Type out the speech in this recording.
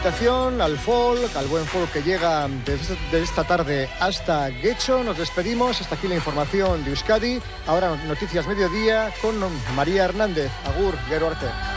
Al folk, al buen folk que llega desde esta tarde hasta Getxo. Nos despedimos, hasta aquí la información de Euskadi. Ahora Noticias Mediodía con María Hernández. Agur, gero arte.